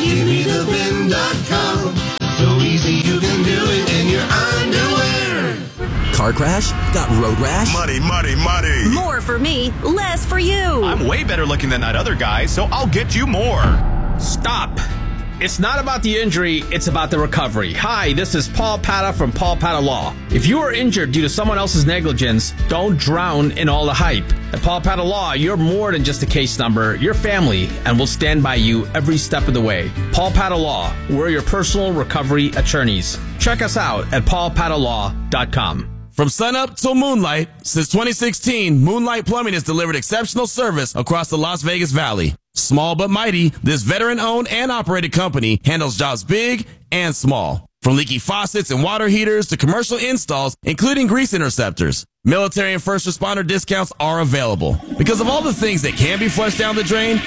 GiveMeTheVIN.com. So easy you can do it in your underwear. Car crash? Got road rash? Muddy, muddy, muddy. More for me, less for you. I'm way better looking than that other guy, so I'll get you more. Stop. It's not about the injury, it's about the recovery. Hi, this is Paul Pata from Paul Pata Law. If you are injured due to someone else's negligence, don't drown in all the hype. At Paul Pata Law, you're more than just a case number. You're family, and we'll stand by you every step of the way. Paul Pata Law, we're your personal recovery attorneys. Check us out at paulpatalaw.com. From sunup till moonlight, since 2016, Moonlight Plumbing has delivered exceptional service across the Las Vegas Valley. Small but mighty, this veteran-owned and operated company handles jobs big and small. From leaky faucets and water heaters to commercial installs, including grease interceptors. Military and first responder discounts are available. Because of all the things that can be flushed down the drain,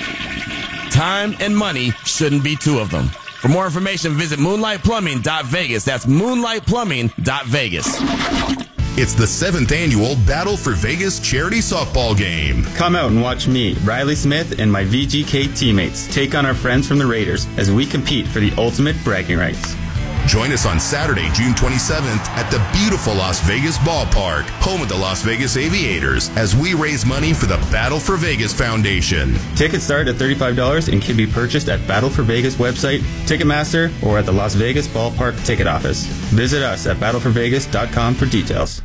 time and money shouldn't be two of them. For more information, visit moonlightplumbing.vegas. That's moonlightplumbing.vegas. It's the 7th annual Battle for Vegas charity softball game. Come out and watch me, Riley Smith, and my VGK teammates take on our friends from the Raiders as we compete for the ultimate bragging rights. Join us on Saturday, June 27th at the beautiful Las Vegas Ballpark, home of the Las Vegas Aviators, as we raise money for the Battle for Vegas Foundation. Tickets start at $35 and can be purchased at Battle for Vegas website, Ticketmaster, or at the Las Vegas Ballpark ticket office. Visit us at battleforvegas.com for details.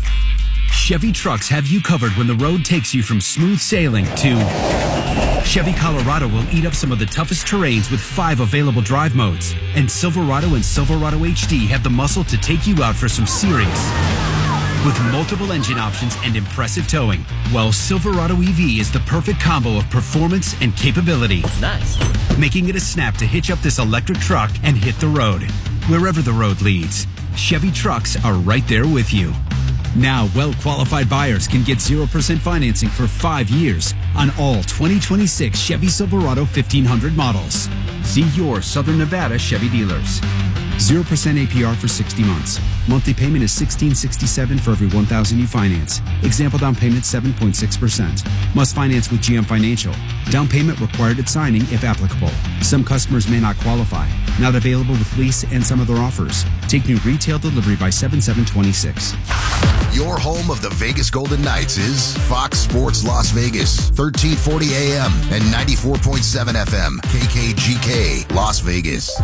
Chevy trucks have you covered when the road takes you from smooth sailing to... Chevy Colorado will eat up some of the toughest terrains with 5 available drive modes. And Silverado and Silverado HD have the muscle to take you out for some serious. With multiple engine options and impressive towing, while Silverado EV is the perfect combo of performance and capability. Nice. Making it a snap to hitch up this electric truck and hit the road. Wherever the road leads, Chevy trucks are right there with you. Now, well-qualified buyers can get 0% financing for 5 years on all 2026 Chevy Silverado 1500 models. See your Southern Nevada Chevy dealers. 0% APR for 60 months. Monthly payment is $1,667 for every $1,000 you finance. Example down payment 7.6%. Must finance with GM Financial. Down payment required at signing if applicable. Some customers may not qualify. Not available with lease and some other offers. Take new retail delivery by 7/7/26. Your home of the Vegas Golden Knights is Fox Sports Las Vegas, 1340 AM and 94.7 FM, KKGK, Las Vegas.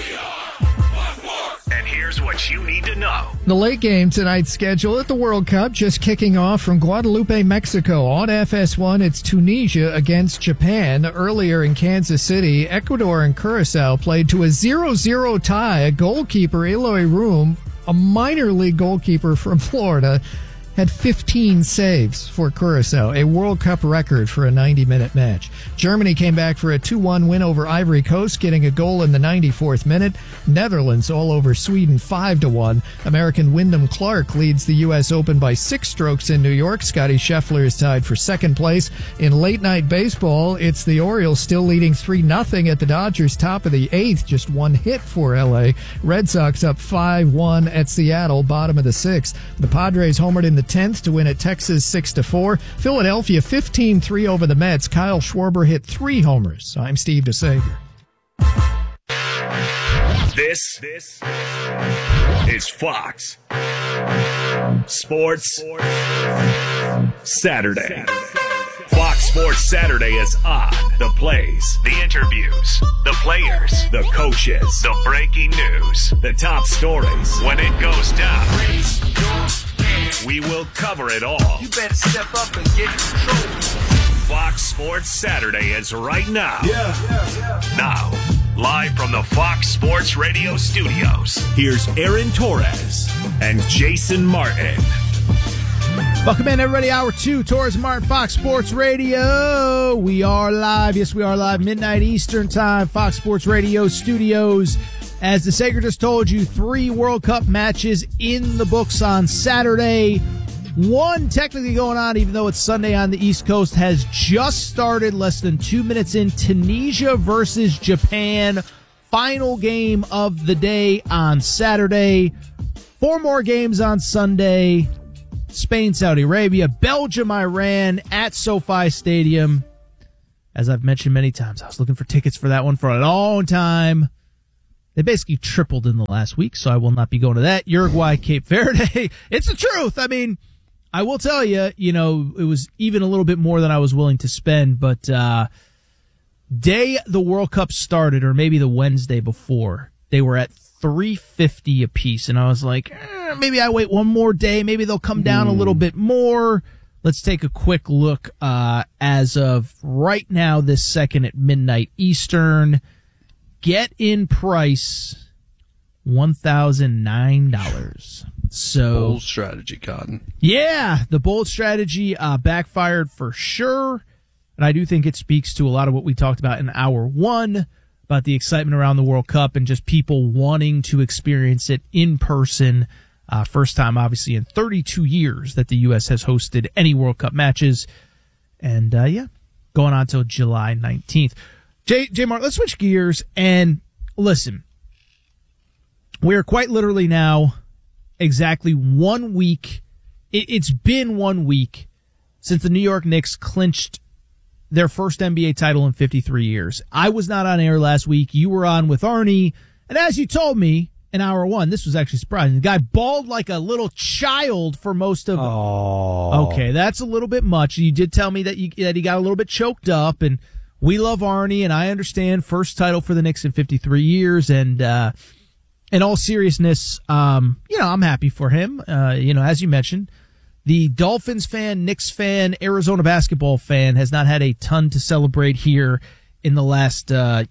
And here's what you need to know. The late game tonight's schedule at the World Cup just kicking off from Guadalupe, Mexico. On FS1, it's Tunisia against Japan. Earlier in Kansas City, Ecuador and Curacao played to a 0-0 tie. A goalkeeper, Eloy Room, a minor league goalkeeper from Florida, had 15 saves for Curacao, a World Cup record for a 90-minute match. Germany came back for a 2-1 win over Ivory Coast, getting a goal in the 94th minute. Netherlands all over Sweden 5-1. American Wyndham Clark leads the U.S. Open by 6 strokes in New York. Scottie Scheffler is tied for second place. In late-night baseball, it's the Orioles still leading 3-0 at the Dodgers, top of the 8th, just one hit for L.A. Red Sox up 5-1 at Seattle, bottom of the 6th. The Padres homered in the 10th to win at Texas 6-4. Philadelphia 15-3 over the Mets. Kyle Schwarber hit 3 homers. I'm Steve DeSavior. This is Fox Sports Saturday. Fox Sports Saturday is on. The plays, the interviews, the players, the coaches, the breaking news, the top stories. When it goes down, we will cover it all. You better step up and get in control. Fox Sports Saturday is right now. Now, live from the Fox Sports Radio studios, here's Aaron Torres and Jason Martin. Welcome in, everybody. Hour 2, Torres Martin, Fox Sports Radio. We are live. Yes, we are live. Midnight Eastern time, Fox Sports Radio studios. As the Sager just told you, 3 World Cup matches in the books on Saturday. One technically going on, even though it's Sunday on the East Coast, has just started less than 2 minutes in. Tunisia versus Japan. Final game of the day on Saturday. 4 more games on Sunday. Spain, Saudi Arabia, Belgium, Iran at SoFi Stadium. As I've mentioned many times, I was looking for tickets for that one for a long time. They basically tripled in the last week, so I will not be going to that. Uruguay, Cape Verde. It's the truth. I mean, I will tell you, it was even a little bit more than I was willing to spend, but day the World Cup started, or maybe the Wednesday before, they were at $350 a piece, and I was like, maybe I wait one more day. Maybe they'll come down a little bit more. Let's take a quick look as of right now, this second at midnight Eastern. Get in price $1,009. So bold strategy, Cotton. Yeah, the bold strategy backfired for sure, and I do think it speaks to a lot of what we talked about in hour 1 about the excitement around the World Cup and just people wanting to experience it in person. First time, obviously, in 32 years that the U.S. has hosted any World Cup matches. And, going on till July 19th. J. Mark, let's switch gears and listen. We are quite literally now exactly 1 week. It's been 1 week since the New York Knicks clinched their first NBA title in 53 years. I was not on air last week. You were on with Arnie. And as you told me in hour 1, this was actually surprising. The guy bawled like a little child for most of... Oh. Okay, that's a little bit much. You did tell me that he got a little bit choked up, and we love Arnie, and I understand first title for the Knicks in 53 years, and in all seriousness, I'm happy for him. As you mentioned, the Dolphins fan, Knicks fan, Arizona basketball fan has not had a ton to celebrate here in the last,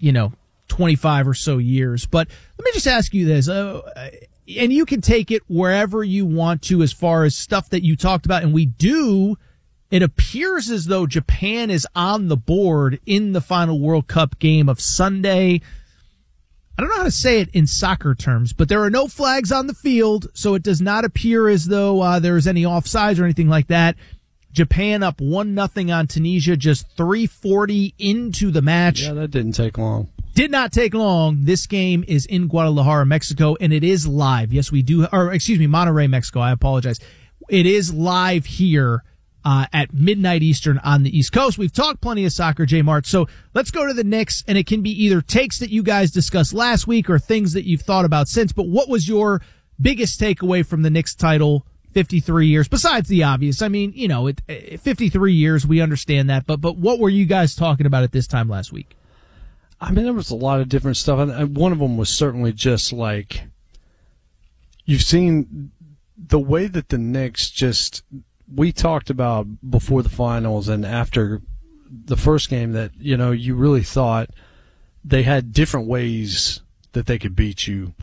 25 or so years. But let me just ask you this, and you can take it wherever you want to as far as stuff that you talked about, and we do. It appears as though Japan is on the board in the final World Cup game of Sunday. I don't know how to say it in soccer terms, but there are no flags on the field, so it does not appear as though there is any offsides or anything like that. Japan up 1-0 on Tunisia, just 3:40 into the match. Yeah, that didn't take long. Did not take long. This game is in Guadalajara, Mexico, and it is live. Yes, we do. Monterrey, Mexico. I apologize. It is live here at midnight Eastern on the East Coast. We've talked plenty of soccer, J. Mart. So let's go to the Knicks, and it can be either takes that you guys discussed last week or things that you've thought about since. But what was your biggest takeaway from the Knicks title, 53 years, besides the obvious? I mean, 53 years, we understand that. But what were you guys talking about at this time last week? I mean, there was a lot of different stuff. And one of them was certainly just like, you've seen the way that the Knicks just... We talked about before the finals and after the first game that, you really thought they had different ways that they could beat you.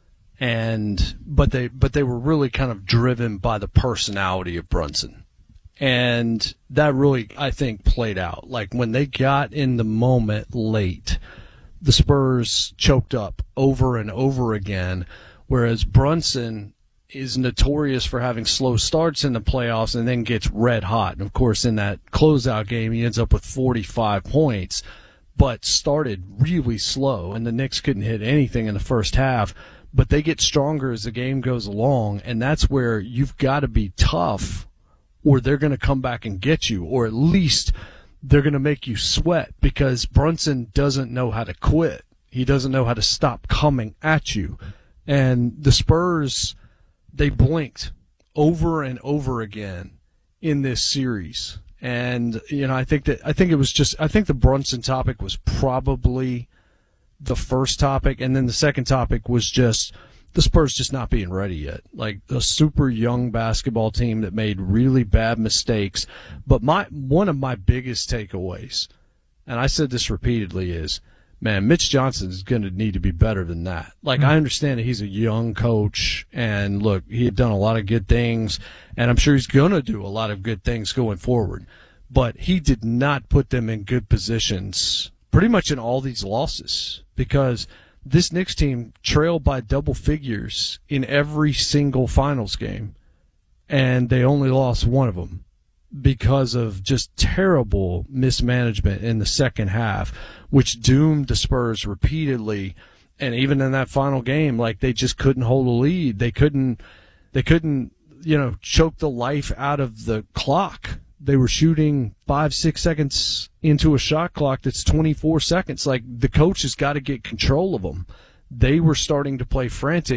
But they were really kind of driven by the personality of Brunson. And that really, I think, played out. Like when they got in the moment late, the Spurs choked up over and over again, whereas Brunson is notorious for having slow starts in the playoffs and then gets red hot. And, of course, in that closeout game, he ends up with 45 points, but started really slow, and the Knicks couldn't hit anything in the first half. But they get stronger as the game goes along, and that's where you've got to be tough or they're going to come back and get you, or at least they're going to make you sweat because Brunson doesn't know how to quit. He doesn't know how to stop coming at you. And the Spurs... they blinked over and over again in this series. And, I think the Brunson topic was probably the first topic. And then the second topic was just the Spurs just not being ready yet. Like a super young basketball team that made really bad mistakes. But one of my biggest takeaways, and I said this repeatedly, is, man, Mitch Johnson is going to need to be better than that. Like, I understand that he's a young coach, and look, he had done a lot of good things, and I'm sure he's going to do a lot of good things going forward. But he did not put them in good positions pretty much in all these losses, because this Knicks team trailed by double figures in every single finals game, and they only lost one of them because of just terrible mismanagement in the second half, which doomed the Spurs repeatedly. And even in that final game, like, they just couldn't hold a lead. They couldn't, choke the life out of the clock. They were shooting 5-6 seconds into a shot clock that's 24 seconds. Like, the coach has got to get control of them. They were starting to play frantic.